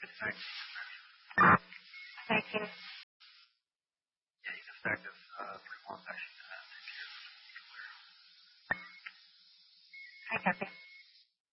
Thank you. Yeah, he's effective for one session. I copy.